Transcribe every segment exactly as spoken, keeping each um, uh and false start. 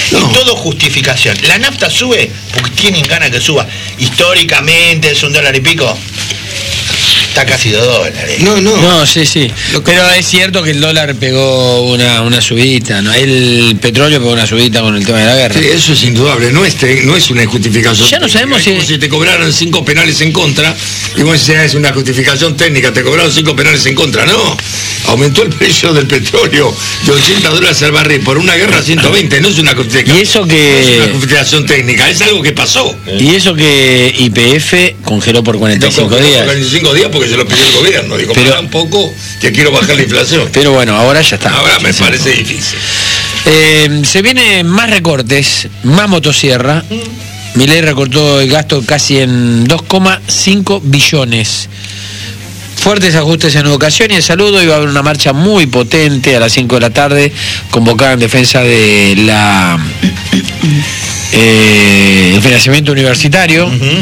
No. Y todo justificación. La nafta sube porque tienen ganas que suba. Históricamente es un dólar y pico. Está casi dos dólares. No, no. No, sí, sí. Pero es cierto que el dólar pegó una, una subida, ¿no? El petróleo pegó una subida con el tema de la guerra. Sí, eso es indudable. No es, te, no es una justificación. Ya no sabemos si... si te cobraron cinco penales en contra, y vos decís, es una justificación técnica, te cobraron cinco penales en contra. No. Aumentó el precio del petróleo de ochenta dólares al barril por una guerra a ciento veinte. No es una justificación. Y eso que... No es una justificación técnica, es algo que pasó. Y eso que Y P F congeló por cuarenta y cinco no, días. cuarenta y cinco días porque se lo pidió el gobierno. Dijo, pero, un poco que quiero bajar la inflación. Pero bueno, ahora ya está. Ahora me parece difícil. Eh, se vienen más recortes, más motosierra. Milei recortó el gasto casi en dos coma cinco billones. Fuertes ajustes en educación y en salud. Hoy va a haber una marcha muy potente a las cinco de la tarde, convocada en defensa de la eh, el financiamiento universitario. Uh-huh.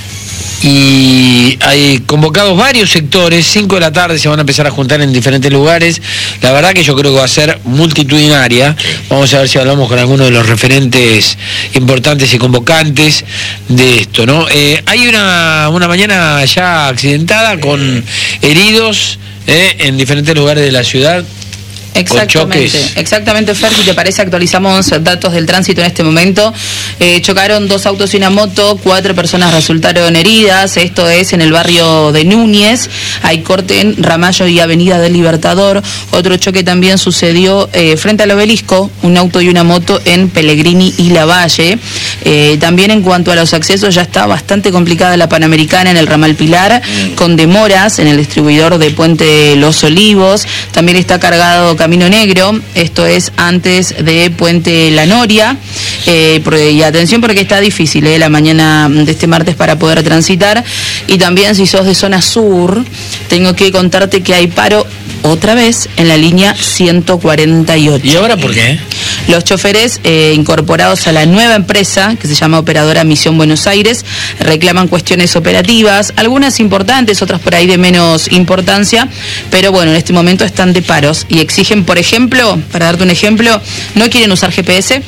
Y hay convocados varios sectores. Cinco de la tarde se van a empezar a juntar en diferentes lugares. La verdad que yo creo que va a ser multitudinaria. Vamos a ver si hablamos con algunos de los referentes importantes y convocantes de esto, ¿no? Eh, hay una, una mañana ya accidentada con heridos eh, en diferentes lugares de la ciudad. Exactamente, exactamente, Fer, si te parece actualizamos datos del tránsito en este momento. Eh, chocaron dos autos y una moto, cuatro personas resultaron heridas, esto es en el barrio de Núñez, hay corte en Ramallo y Avenida del Libertador. Otro choque también sucedió eh, frente al obelisco, un auto y una moto en Pellegrini y Lavalle. Eh, también en cuanto a los accesos ya está bastante complicada la Panamericana en el ramal Pilar, con demoras en el distribuidor de Puente Los Olivos, también está cargado Camino Negro, esto es antes de Puente La Noria, eh, y atención porque está difícil eh, la mañana de este martes para poder transitar. Y también si sos de zona sur, tengo que contarte que hay paro otra vez en la línea ciento cuarenta y ocho. ¿Y ahora por qué? Los choferes eh, incorporados a la nueva empresa, que se llama Operadora Misión Buenos Aires, reclaman cuestiones operativas, algunas importantes, otras por ahí de menos importancia, pero bueno, en este momento están de paros y exigen, por ejemplo, para darte un ejemplo, no quieren usar G P S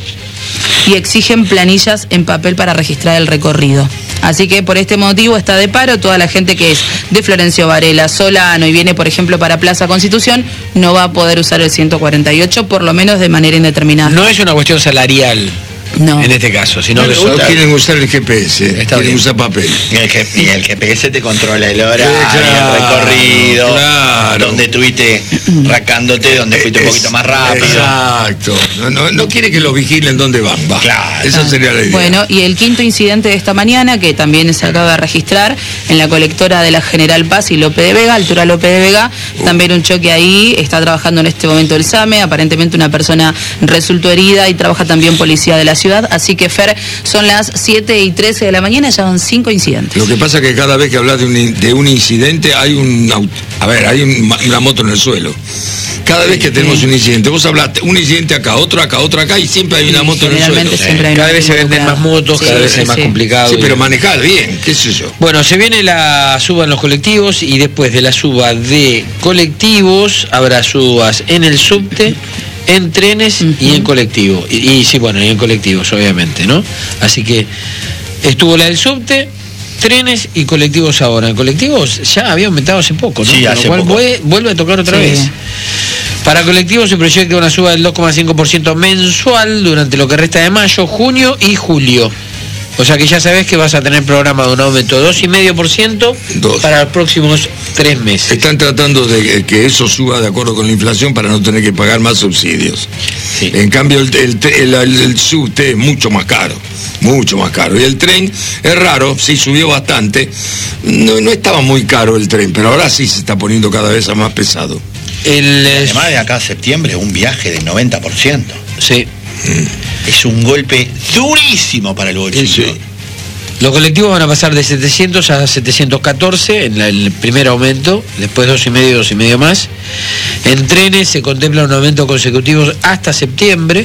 y exigen planillas en papel para registrar el recorrido. Así que por este motivo está de paro toda la gente que es de Florencio Varela, Solano y viene, por ejemplo, para Plaza Constitución, no va a poder usar el ciento cuarenta y ocho, por lo menos de manera indeterminada. No es una cuestión salarial. No. En este caso, sino no, que no quieren usar el G P S, está quieren bien. usar papel. Y el, G, y el G P S te controla el horario, Sí, claro, el recorrido, claro. donde estuviste racándote, donde fuiste un poquito más rápido. Exacto. No, no, no quiere que lo vigilen dónde van. Va. Claro. Esa sería la idea. Bueno, y el quinto incidente de esta mañana, que también se acaba de registrar en la colectora de la General Paz y Lope de Vega, altura Lope de Vega, uh. también un choque ahí, está trabajando en este momento el SAME, aparentemente una persona resultó herida y trabaja también policía de la ciudad, así que Fer, son las siete y trece de la mañana, ya van cinco incidentes. Lo que pasa es que cada vez que hablas de un, de un incidente hay un auto, a ver, hay un, una moto en el suelo. Cada vez que tenemos un incidente, vos hablaste, un incidente acá, otro acá, otro acá, y siempre hay una sí, moto en el suelo. Siempre cada vez se venden más motos, sí, cada vez sí, es más sí. complicado. Sí, pero manejar bien, qué sé yo. Bueno, se viene la suba en los colectivos y después de la suba de colectivos habrá subas en el subte, en trenes uh-huh. y en colectivo. Y, y sí, bueno, y en colectivos, obviamente, ¿no? Así que estuvo la del subte, trenes y colectivos ahora. En colectivos ya había aumentado hace poco, ¿no? Sí, hace Con lo cual poco. vuelve a tocar otra sí. vez. Para colectivos se proyecta una suba del dos coma cinco por ciento mensual durante lo que resta de mayo, junio y julio. O sea que ya sabés que vas a tener programado un aumento de dos coma cinco por ciento para los próximos tres meses. Están tratando de que eso suba de acuerdo con la inflación para no tener que pagar más subsidios. Sí. En cambio el, el, el, el, el subte es mucho más caro, mucho más caro. Y el tren es raro, sí subió bastante. No, no estaba muy caro el tren, pero ahora sí se está poniendo cada vez más pesado. El, además de acá a septiembre, un viaje del noventa por ciento. Sí. Mm. Es un golpe durísimo para el bolsillo. Sí. Los colectivos van a pasar de setecientos a setecientos catorce en la, el primer aumento, después dos y medio, dos y medio más. En trenes se contempla un aumento consecutivo hasta septiembre.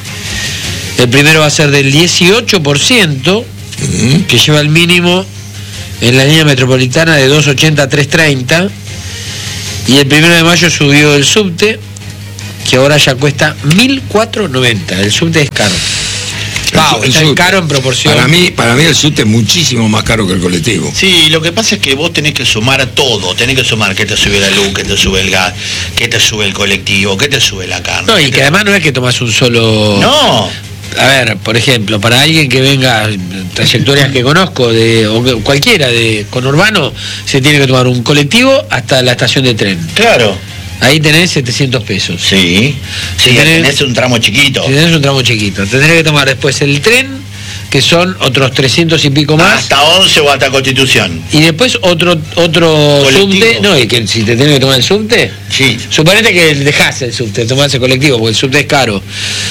El primero va a ser del dieciocho por ciento, uh-huh. que lleva el mínimo en la línea metropolitana de dos ochenta a tres treinta. Y el primero de mayo subió el subte que ahora ya cuesta mil cuatrocientos noventa. El subte es caro. Wow, el es caro en proporción. Para mí, para mí el subte es muchísimo más caro que el colectivo. Sí, lo que pasa es que vos tenés que sumar todo, tenés que sumar que te sube la luz, que te sube el gas, que te sube el colectivo, que te sube la carne. No, y que, que además no es que tomás un solo... No. A ver, por ejemplo, para alguien que venga, trayectorias que conozco, de o que, cualquiera de conurbano, se tiene que tomar un colectivo hasta la estación de tren. Claro. Ahí tenés setecientos pesos. Sí, sí, Si tenés, tenés un tramo chiquito. Si tenés un tramo chiquito. Tendrés que tomar después el tren, que son otros trescientos y pico más. Hasta once o hasta Constitución. Y después otro otro Colectivo. subte. No, y que si te tenés que tomar el subte, Sí. suponete que dejás el subte, tomás el colectivo, porque el subte es caro.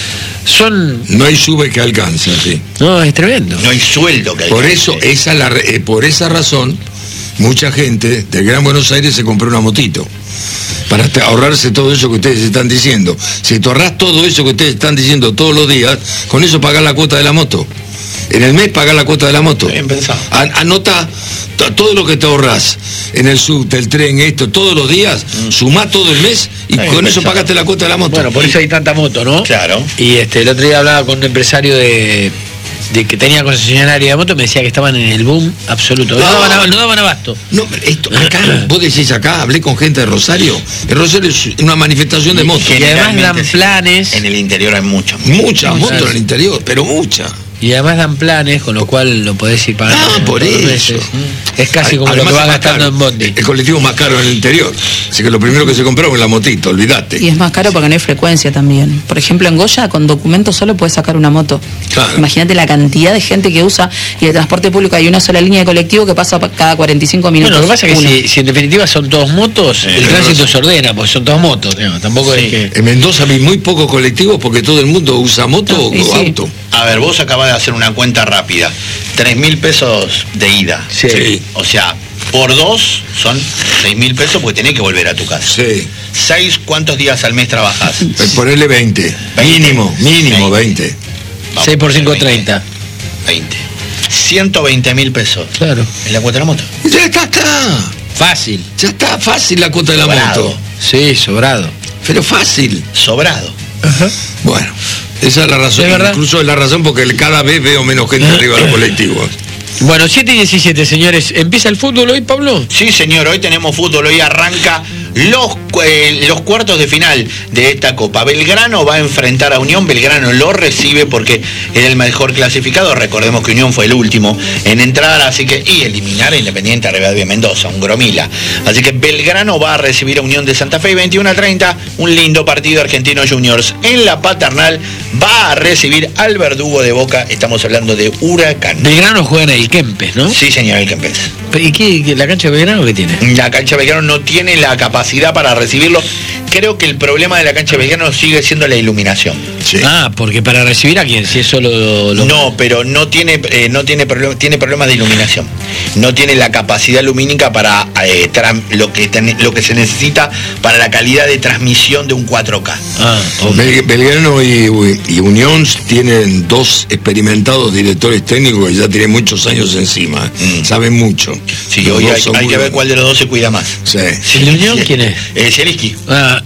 Son... No hay sube que alcance, sí. No, es tremendo. No hay sueldo que hay. Por eso, esa la, eh, por esa razón, mucha gente del Gran Buenos Aires se compró una motito. Para ahorrarse todo eso que ustedes están diciendo. Si te ahorras todo eso que ustedes están diciendo todos los días, con eso pagás la cuota de la moto. En el mes pagás la cuota de la moto. Bien pensado. An anota todo lo que te ahorrás en el subte, el tren, esto, todos los días, mm. sumá todo el mes y Bien con pensado. eso pagaste la cuota de la moto. Bueno, por eso hay tanta moto, ¿no? Claro. Y este el otro día hablaba con un empresario de, de que tenía concesionaria de moto, me decía que estaban en el boom absoluto. No, no, daban, no daban abasto. No, esto, acá, vos decís acá, hablé con gente de Rosario. El Rosario es una manifestación de motos. Y además dan sí. planes. En el interior hay muchas. Muchas motos en el interior, pero muchas. Y además dan planes, con lo cual lo podés ir pagando. Ah, por todos los eso. meses. Es casi como Además lo que vas es más gastando caro. en bondi. El colectivo es más caro en el interior. Así que lo primero que se compró fue la motito, olvídate. Y es más caro porque no hay frecuencia también. Por ejemplo, en Goya, con documentos solo puedes sacar una moto. Claro. Imagínate la cantidad de gente que usa, y el transporte público hay una sola línea de colectivo que pasa cada cuarenta y cinco minutos. Bueno, lo que pasa es que uno. si, si en definitiva son todos motos, Sí, el pero tránsito no- se ordena, porque son todos motos, digamos. Tampoco Sí. es que... En Mendoza hay muy pocos colectivos porque todo el mundo usa moto o Y sí. auto. A ver, vos acabás de hacer una cuenta rápida. Tres mil pesos de ida. Sí. Sí. O sea, por dos son seis mil pesos porque tenés que volver a tu casa. Sí. Seis, ¿cuántos días al mes trabajás? Eh, Ponerle veinte. veinte. Mínimo, mínimo veinte. Vamos, seis por cinco, veinte. treinta. veinte. ciento veinte mil pesos. Claro. ¿En la cuota de la moto? Ya está acá. Fácil. Ya está fácil la cuota de la Sobrado. moto. Sí, sobrado. Pero fácil. Sobrado. Bueno, esa es la razón. ¿Es verdad? Incluso es la razón porque cada vez veo menos gente arriba de los colectivos. Bueno, siete y diecisiete, señores. ¿Empieza el fútbol hoy, Pablo? Sí, señor, hoy tenemos fútbol, hoy arranca los, eh, los cuartos de final de esta Copa. Belgrano va a enfrentar a Unión, Belgrano lo recibe porque era el mejor clasificado, recordemos que Unión fue el último en entrar, así que, y eliminar a Independiente Rivadavia Mendoza, un gromila. Así que Belgrano va a recibir a Unión de Santa Fe, y veintiuno a treinta, un lindo partido Argentino Juniors. En la Paternal va a recibir al verdugo de Boca, estamos hablando de Huracán. Belgrano juega en el Kempes, ¿no? Sí, señor, el Kempes. ¿Y qué, qué- la cancha de Belgrano qué tiene? La cancha de Belgrano no tiene la capacidad para recibirlo. Creo que el problema de la cancha de Belgrano sigue siendo la iluminación. Sí. Ah, porque para recibir a quién, si es solo... Lo... No, pero no tiene eh, no tiene problema, tiene problemas de iluminación. No tiene la capacidad lumínica para eh, tram- lo que ten- lo que se necesita para la calidad de transmisión de un cuatro K. Ah, ok. Bel- Belgrano y, y Unión tienen dos experimentados directores técnicos que ya tienen muchos años encima. Mm. Saben mucho. Sí, Los hoy dos hay, son hay muy que ver buenos. cuál de los dos se cuida más. Sí. ¿El de Unión quién es? Eh, Zielinski. Ah,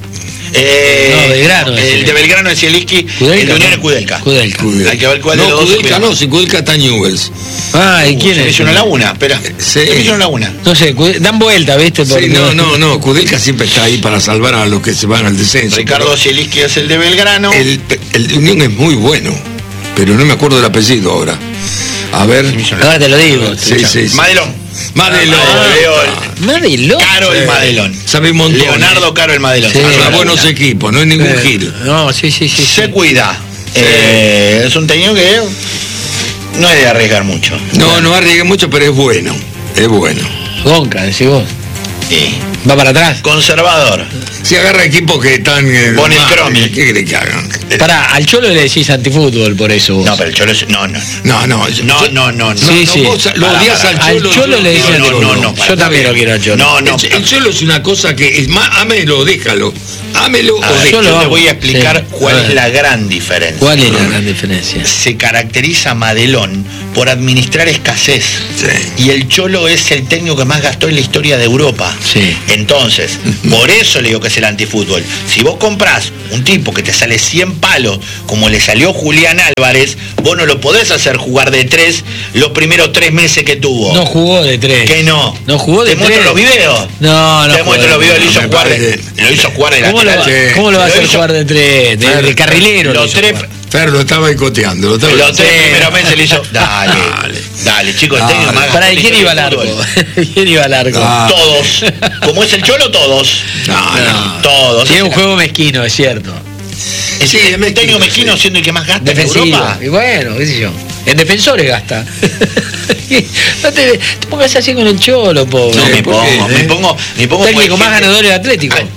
Eh, No, Belgrano es El Zielinski. de Belgrano es Zielinski, el Kudelka, de Unión ¿no? es Kudelka. Kudelka. Kudelka. Hay que ver cuál de No, los dos se Kudelka cuida. no, si Kudelka está Newells. Ah, ¿y Uh, quién se me es? hizo una laguna, espera. Sí. Se me hizo una laguna. No sé, cu- dan vuelta, ¿viste? Sí, Porque- no, no, no, Kudelka siempre está ahí para salvar a los que se van al descenso. Ricardo Zielinski es el de Belgrano. Pero El, el de Unión es muy bueno, pero no me acuerdo del apellido ahora. A ver. Ahora te lo digo. Sí, sí, sí. Madelón. Madelón. Madelón. Madelón. Caro el Sí. Madelón. Sabe un montón. Leonardo Caro el Madelón. Sí. Se me hizo Arma una buenos laguna. equipos, no es ningún Eh, gil. No, sí, sí, sí. sí. Se cuida. Eh, es un técnico que no es de arriesgar mucho. No, no arriesgue mucho, pero es bueno. Es bueno. Gonca, decís vos. Sí. Va para atrás. Conservador. Si agarra equipos que están. Eh, Pone mal, Cromi. ¿qué quiere que hagan? Pará, al Cholo le decís antifútbol por eso vos. No, pero el Cholo es... No, no. No, no. yo- No, yo- no, no, no. Sí, no, sí. vos lo Pará, odias pará. al Al Cholo. Cholo yo le odio dicen al no, Cholo. no, no, Yo también lo quiero al Cholo. No, no. El, el Cholo es una cosa que es más, ámelo, déjalo. Ámelo A o ver, déjalo. yo Cholo, te vamos. voy a explicar Sí. cuál A es ver. la gran diferencia. ¿Cuál es la gran diferencia? Se caracteriza Madelón por administrar escasez. Sí. Y el Cholo es el técnico que más gastó en la historia de Europa. Sí. Entonces, por eso le digo que es el antifútbol. Si vos comprás un tipo que te sale cien palos, como le salió Julián Álvarez, vos no lo podés hacer jugar de tres los primeros tres meses que tuvo. No jugó de tres. ¿Qué no? No jugó de ¿Te tres. muestro los videos? No, no. Te muestro los videos, lo hizo jugar de, lo hizo jugar de ¿Cómo lo, lateral. va, ¿Cómo lo va a hacer hizo, jugar de tres? De, de carrilero. Los tres... Fer lo estaba boicoteando. Lo estaba los tres primeros meses le hizo. Dale, dale, dale, chicos, el técnico más. ¿Para quién iba largo? ¿Quién iba largo? Ah. Todos. Como es el Cholo, todos. No, no. Todos. Tiene un juego mezquino, es cierto. Es sí, el es técnico mezquino, sí. Siendo el que más gasta defensivo, en Europa. Y bueno, qué sé yo. En defensores gasta. No te, te pongas así con el Cholo, pobre. No, me pongo, me pongo, me pongo. Técnico más ganador del Atlético. Ay.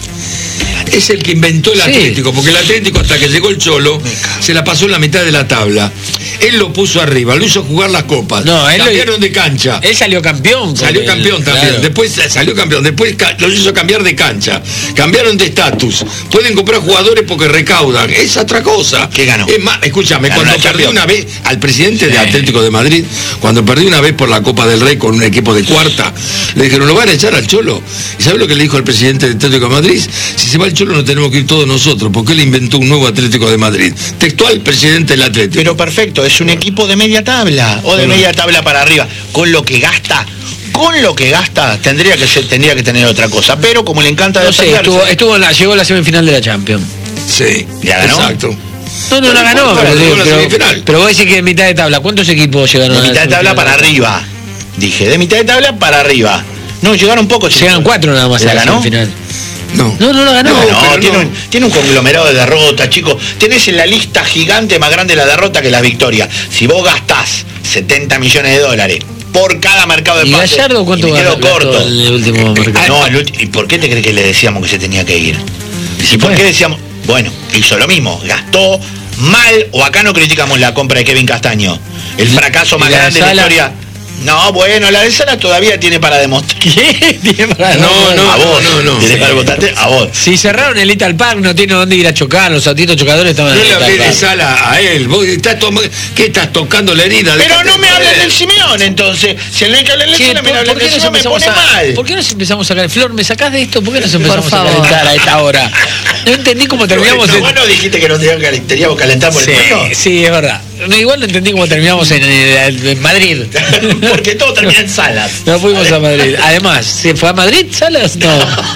Es el que inventó el sí. Atlético, porque el Atlético hasta que llegó el Cholo se la pasó en la mitad de la tabla. Él lo puso arriba, lo hizo jugar las copas. No, él cambiaron lo... de cancha. Él salió campeón. Salió él, campeón también. Claro. Después salió campeón. Después lo hizo cambiar de cancha. Cambiaron de estatus. Pueden comprar jugadores porque recaudan. Es otra cosa. ¿Qué ganó? Es más, escúchame, ganó cuando perdí una vez al presidente sí. de Atlético de Madrid, cuando perdí una vez por la Copa del Rey con un equipo de cuarta, le dijeron, lo van a echar al Cholo. ¿Y sabes lo que le dijo al presidente de Atlético de Madrid? Si se va el Cholo no tenemos que ir todos nosotros, porque él inventó un nuevo Atlético de Madrid. Textual, presidente del Atlético. Pero perfecto, es un equipo de media tabla, o de media tabla para arriba, con lo que gasta. Con lo que gasta tendría que ser, tendría que tener otra cosa, pero como le encanta no sé, estuvo, estuvo en la, llegó a la semifinal de la Champions. Sí, ¿ya ganó? Exacto. No, no la ganó, pero, pero, pero, pero vos decís que de mitad de tabla, ¿cuántos equipos llegaron? De mitad de tabla para arriba. Dije, de mitad de tabla para arriba. No, llegaron pocos. Llegaron cuatro nada más a la semifinal. No, no, no lo ganó. No, no, tiene, no. Un, tiene un conglomerado de derrotas, chicos. Tenés en la lista gigante más grande la derrota que la victoria. Si vos gastás setenta millones de dólares por cada mercado de pases. ¿Y Gallardo cuánto y me quedo corto? El último mercado. No, el ulti- ¿y por qué te crees que le decíamos que se tenía que ir? ¿Y por qué decíamos? Bueno, hizo lo mismo, gastó mal, o acá no criticamos la compra de Kevin Castaño. El fracaso más grande de la historia. No, bueno, la de Sala todavía tiene para demostrar. ¿Qué? ¿Tiene para no, no, a vos, no, no. ¿Tiene para demostrarte? A vos. Si cerraron el Ital Park, no tiene dónde ir a chocar, los autitos chocadores estaban no en el Ital Park. No le Sala a él, vos estás ¿qué estás tocando la herida? Pero no me hablen del Simeón, entonces. Si no hay que hablar del Simeón, me hablan del Simeón, me pone a, mal. ¿Por qué nos empezamos a sacar? Flor, ¿me sacás de esto? ¿Por qué nos empezamos a calentar a esta hora? No entendí cómo terminamos en... en... ¿Vos no dijiste que nos teníamos que calentar por sí, el mundo? Sí, es verdad. No, igual no entendí cómo terminamos en, en, en Madrid. Porque todo termina en Salas. No fuimos a Madrid. Además, ¿se fue a Madrid, Salas? No.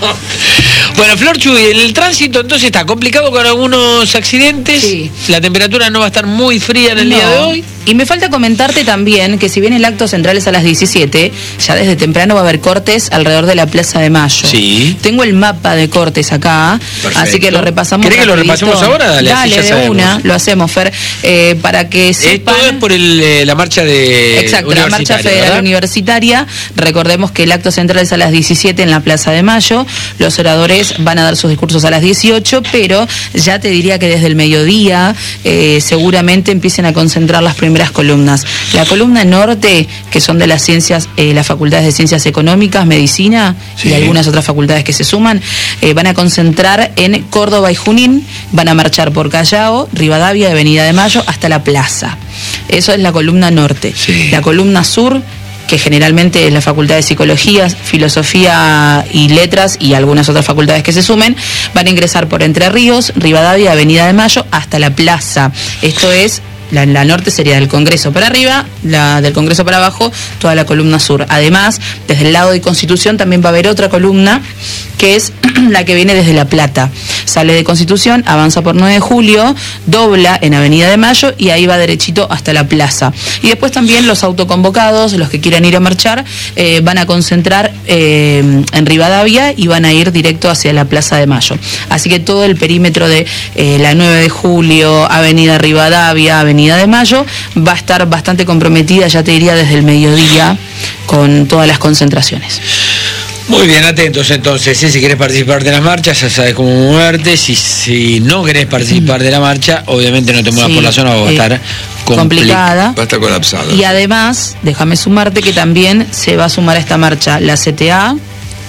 Bueno, Flor Chuy, el tránsito entonces está complicado con algunos accidentes. Sí. La temperatura no va a estar muy fría en el no. día de hoy. Y me falta comentarte también que si bien el acto central es a las diecisiete, ya desde temprano va a haber cortes alrededor de la Plaza de Mayo. Sí. Tengo el mapa de cortes acá, perfecto. Así que lo repasamos. ¿Querés que lo repasemos ahora? Dale, Dale, de sabemos. Una, lo hacemos, Fer, eh, para que sepan... Esto es por el, eh, la marcha de Exacto, la marcha federal ¿verdad? Universitaria. Recordemos que el acto central es a las diecisiete en la Plaza de Mayo. Los oradores van a dar sus discursos a las dieciocho, pero ya te diría que desde el mediodía eh, seguramente empiecen a concentrar las primeras columnas. La columna norte, que son de las ciencias, eh, las facultades de ciencias económicas, medicina sí. y algunas otras facultades que se suman, eh, van a concentrar en Córdoba y Junín, van a marchar por Callao, Rivadavia, Avenida de Mayo, hasta la plaza. Eso es la columna norte. Sí. La columna sur, que generalmente es la Facultad de Psicología, Filosofía y Letras y algunas otras facultades que se sumen, van a ingresar por Entre Ríos, Rivadavia, Avenida de Mayo, hasta la plaza. Esto es... La, la norte sería del Congreso para arriba, la del Congreso para abajo, toda la columna sur. Además, desde el lado de Constitución también va a haber otra columna, que es la que viene desde La Plata. Sale de Constitución, avanza por nueve de julio, dobla en Avenida de Mayo y ahí va derechito hasta la plaza. Y después también los autoconvocados, los que quieran ir a marchar, eh, van a concentrar eh, en Rivadavia y van a ir directo hacia la Plaza de Mayo. Así que todo el perímetro de eh, la nueve de julio, Avenida Rivadavia, Avenida de Mayo, va a estar bastante comprometida, ya te diría, desde el mediodía, con todas las concentraciones. Muy bien, atentos entonces, ¿eh? Si querés participar de las marchas, ya sabes cómo moverte. Si, si no querés participar de la marcha, obviamente no te muevas sí, por la zona, va a estar eh, complicada. Va a estar colapsada. Y además, déjame sumarte que también se va a sumar a esta marcha la C T A,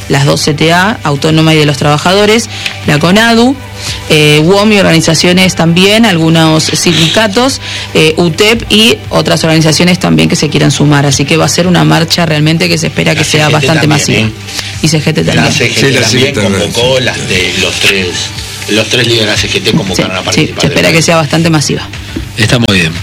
las dos C T A, Autónoma y de los Trabajadores, la CONADU, eh, U O M y organizaciones también, algunos sindicatos, eh, U T E P y otras organizaciones también que se quieran sumar. Así que va a ser una marcha realmente que se espera que sea bastante masiva. ¿eh? Y C G T también. La C G T sí, la también convocó las de los tres, los tres líderes de la C G T convocaron sí, a participar. Sí, se espera que sea bastante masiva. Está muy bien.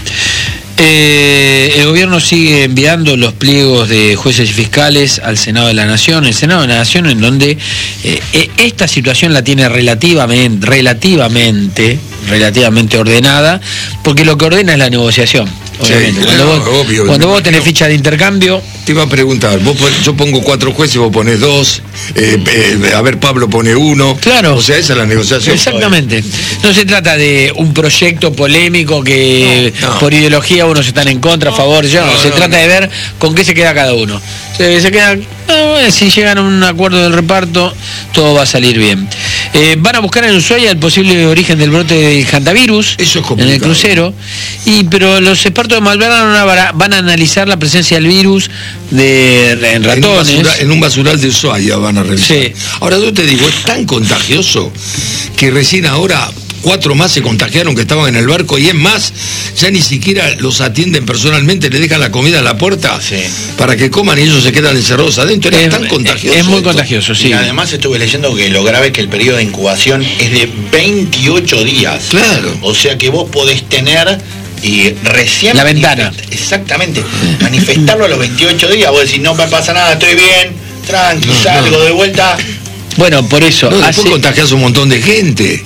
Eh, el gobierno sigue enviando los pliegos de jueces y fiscales al Senado de la Nación, el Senado de la Nación en donde eh, esta situación la tiene relativamente, relativamente, relativamente ordenada, porque lo que ordena es la negociación. Obviamente. Sí, cuando, no, vos, obvio, cuando vos tenés ficha de intercambio. Te iba a preguntar, vos, yo pongo cuatro jueces, vos ponés dos, eh, eh, a ver, Pablo pone uno. Claro. O sea, esa es la negociación. Exactamente. No se trata de un proyecto polémico que no, no. por ideología unos están en contra, a favor, ya no. no se no, trata no. de ver con qué se queda cada uno. Se, se queda, no, si llegan a un acuerdo del reparto, todo va a salir bien. Eh, van a buscar en Ushuaia el posible origen del brote del hantavirus. Eso es complicado. En el crucero. Y, pero los expertos de Malverno van a, van a analizar la presencia del virus de, en ratones. En un, basural, en un basural de Ushuaia van a revisar. Sí. Ahora yo te digo, es tan contagioso que recién ahora cuatro más se contagiaron que estaban en el barco, y es más, ya ni siquiera los atienden personalmente, le dejan la comida a la puerta sí. para que coman y ellos se quedan encerrados adentro. Era es, tan contagioso. Es muy esto. contagioso, sí. Y además estuve leyendo que lo grave es que el periodo de incubación es de veintiocho días. Claro. O sea que vos podés tener y recién... La ventana. Exactamente. Manifestarlo a los veintiocho días. Vos decís, no me pasa nada, estoy bien, tranqui, no, salgo no. de vuelta... Bueno, por eso. No, después hace, contagias un montón de gente.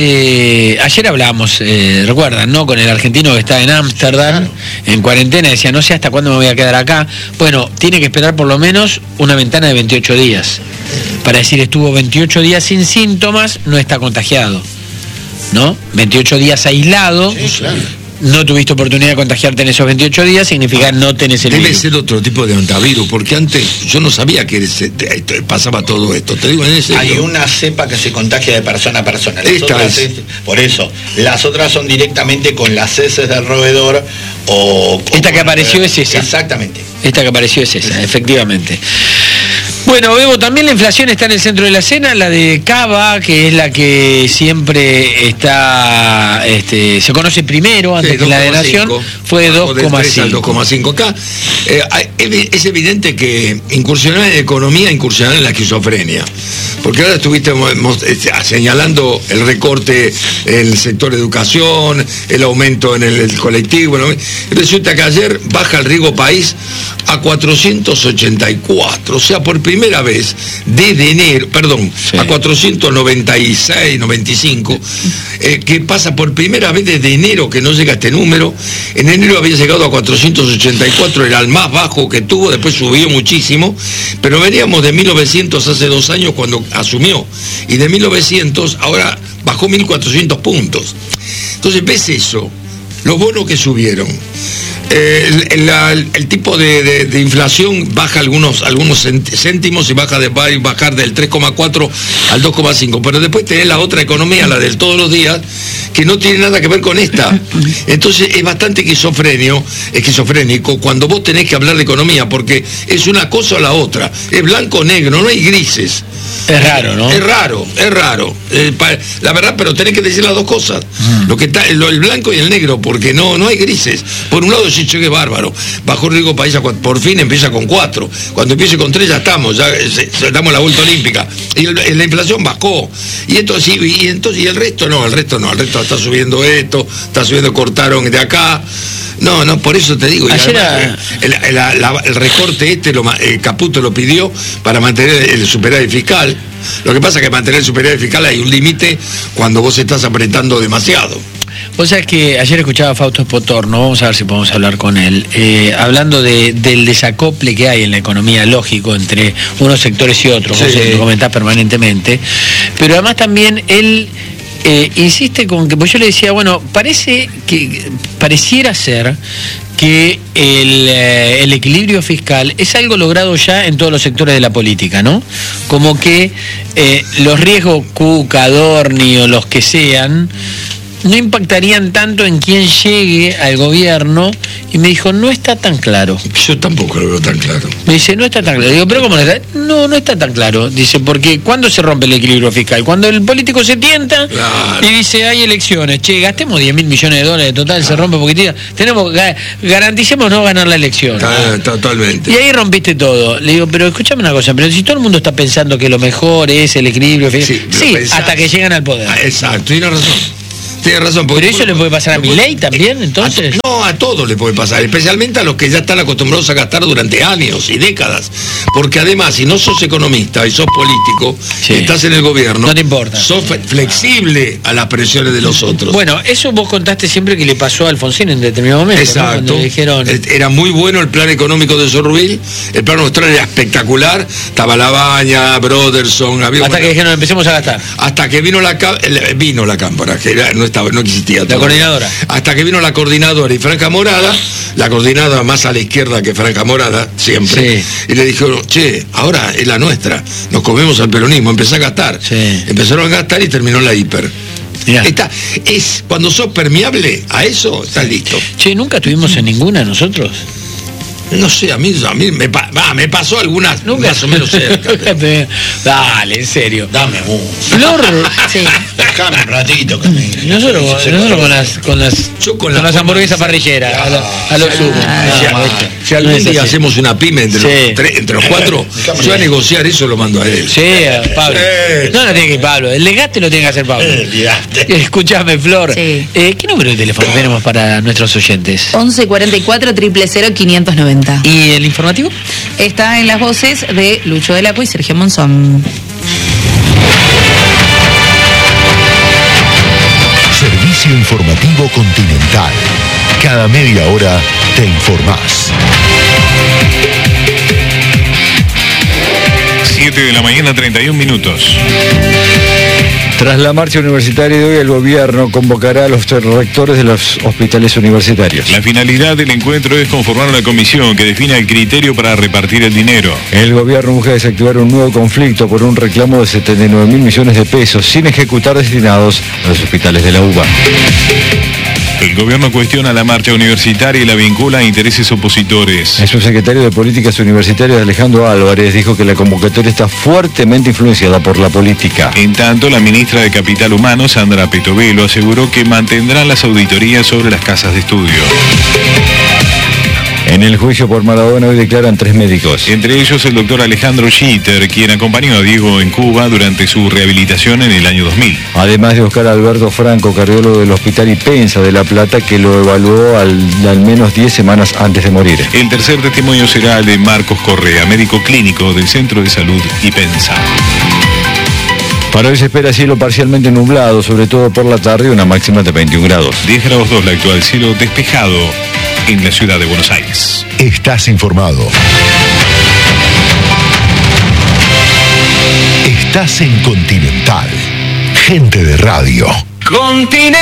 Hace. Ayer hablábamos, eh, recuerdan, ¿no? Con el argentino que está en Ámsterdam, claro. en cuarentena, decía, no sé hasta cuándo me voy a quedar acá. Bueno, tiene que esperar por lo menos una ventana de veintiocho días. Para decir, estuvo veintiocho días sin síntomas, no está contagiado. ¿No? veintiocho días aislado. Sí, claro. No tuviste oportunidad de contagiarte en esos veintiocho días, significa ah, no tenés el debe virus. Debe ser otro tipo de hantavirus, porque antes yo no sabía que pasaba todo esto. Te digo, en ese hay no. una cepa que se contagia de persona a persona. Las Esta otras es. es, por eso, las otras son directamente con las heces del roedor o... Esta o que apareció el, es esa. Exactamente. Esta que apareció es esa, efectivamente. Bueno, Bebo, también la inflación está en el centro de la escena, la de Cava, que es la que siempre está, este, se conoce primero, antes sí, que la de Nación, fue de dos coma cinco. Acá eh, es evidente que incursionar en economía, incursionar en la esquizofrenia. Porque ahora estuviste señalando el recorte en el sector educación, el aumento en el, el colectivo. ¿No? Resulta que ayer baja el riego país a cuatrocientos ochenta y cuatro, o sea, por primera vez desde enero, perdón, sí. a cuatrocientos noventa y seis, noventa y cinco, eh, que pasa por primera vez desde enero que no llega este número. En enero había llegado a cuatrocientos ochenta y cuatro, era el más bajo que tuvo, después subió muchísimo, pero veníamos de mil novecientos hace dos años cuando asumió, y de mil novecientos ahora bajó mil cuatrocientos puntos. Entonces ves eso, los bonos que subieron, eh, el, el, el tipo de, de, de inflación baja algunos, algunos céntimos y baja de, va a bajar del tres coma cuatro al dos coma cinco, pero después tenés la otra economía, la del todos los días, que no tiene nada que ver con esta. Entonces es bastante esquizofrenio, esquizofrénico cuando vos tenés que hablar de economía, porque es una cosa o la otra, es blanco o negro, no hay grises. Es raro, ¿no? Es raro, es raro. Eh, pa, la verdad, pero tenés que decir las dos cosas. Mm. Lo que está, lo, el blanco y el negro, porque no, no hay grises. Por un lado decís, che, qué bárbaro. Bajó el riego país, a, por fin empieza con cuatro. Cuando empiece con tres ya estamos, ya se, se, damos la vuelta olímpica. Y el, la inflación bajó. Y entonces, y, y entonces, y el resto no, el resto no, el resto está subiendo esto, está subiendo, cortaron de acá. No, no, por eso te digo, y además, el, el, la, la, el recorte este, lo, el Caputo lo pidió para mantener el superávit fiscal. Lo que pasa es que mantener el superávit fiscal hay un límite cuando vos estás apretando demasiado. Vos sabés que ayer escuchaba a Fausto Potorno, vamos a ver si podemos hablar con él, eh, hablando de, del desacople que hay en la economía, lógico, entre unos sectores y otros, sí. Vos lo comentás permanentemente, pero además también él... Eh, insiste con que, pues yo le decía, bueno, parece que pareciera ser que el, eh, el equilibrio fiscal es algo logrado ya en todos los sectores de la política, ¿no? Como que eh, los riesgos Cuca, Adorni o los que sean no impactarían tanto en quién llegue al gobierno, y me dijo, no está tan claro. Yo tampoco lo veo tan claro. Me dice, no está tan claro. Digo, pero ¿cómo no está? No, no está tan claro. Dice, porque ¿cuándo se rompe el equilibrio fiscal? Cuando el político se tienta, claro, y dice, hay elecciones, che, gastemos diez mil millones de dólares, total, claro, se rompe poquitito, tenemos, garanticemos no ganar la elección. Claro, totalmente. Y ahí rompiste todo. Le digo, pero escúchame una cosa, pero si todo el mundo está pensando que lo mejor es el equilibrio fiscal, sí, sí, hasta que llegan al poder. Ah, exacto, tiene razón. Tiene razón. Pero eso le puede pasar a Milei también, entonces. A, no, a todos le puede pasar, especialmente a los que ya están acostumbrados a gastar durante años y décadas. Porque además, si no sos economista y sos político, sí, estás en el gobierno, no te importa, sos flexible a las presiones de los otros. Bueno, eso vos contaste siempre que le pasó a Alfonsín en determinado momento. Exacto. ¿No? Cuando le dijeron... Era muy bueno el plan económico de Sorruil, el plan austral era espectacular, estaba Labaña, Broderson, había... Hasta bueno, que dijeron, empecemos a gastar. Hasta que vino la, vino la Cámpora, que era, no estaba, no existía la todo. Coordinadora. Hasta que vino la coordinadora y Franja Morada, la coordinadora más a la izquierda que Franja Morada, siempre. Sí. Y le dijeron, che, ahora es la nuestra, nos comemos al peronismo, empezó a gastar. Sí. Empezaron a gastar y terminó la hiper. Está, es, cuando sos permeable a eso, estás listo. Che, nunca estuvimos en ninguna nosotros. No sé, a mí, a mí me, va, me pasó algunas, nunca, más o menos cerca. Dale, en serio. Dame un. Flor, sí. Déjame un ratito que me. Nosotros, nosotros con las con las, Yo con con la las hamburguesas parrilleras, a, la, a los zumos. Ah, si, si algún día hacemos una pyme entre, sí, los, tres, entre los cuatro, sí, yo voy a negociar eso, lo mando a él. Sí, a Pablo. Sí. No, no tiene que ir Pablo. El legaste lo tiene que hacer Pablo. Escúchame, Flor. Sí. Eh, ¿Qué número de teléfono tenemos para nuestros oyentes? once cuarenta y cuatro, cero cero cero, quinientos noventa. ¿Y el informativo? Está en las voces de Lucho Delaco y Sergio Monzón. Servicio informativo Continental. Cada media hora te informás. siete de la mañana, treinta y un minutos. Tras la marcha universitaria de hoy, el gobierno convocará a los rectores de los hospitales universitarios. La finalidad del encuentro es conformar una comisión que defina el criterio para repartir el dinero. El gobierno busca desactivar un nuevo conflicto por un reclamo de setenta y nueve mil millones de pesos sin ejecutar destinados a los hospitales de la U B A. El gobierno cuestiona la marcha universitaria y la vincula a intereses opositores. El subsecretario de Políticas Universitarias, Alejandro Álvarez, dijo que la convocatoria está fuertemente influenciada por la política. En tanto, la ministra de Capital Humano, Sandra Petovelo, aseguró que mantendrán las auditorías sobre las casas de estudio. En el juicio por Maradona hoy declaran tres médicos. Entre ellos el doctor Alejandro Schitter, quien acompañó a Diego en Cuba durante su rehabilitación en el año dos mil. Además de Oscar Alberto Franco, cardiólogo del Hospital Ipensa de La Plata, que lo evaluó al, al menos diez semanas antes de morir. El tercer testimonio será el de Marcos Correa, médico clínico del Centro de Salud Ipensa. Para hoy se espera cielo parcialmente nublado, sobre todo por la tarde, una máxima de veintiún grados. diez grados dos la actual, cielo despejado en la ciudad de Buenos Aires. Estás informado. Estás en Continental. Gente de radio. Continental.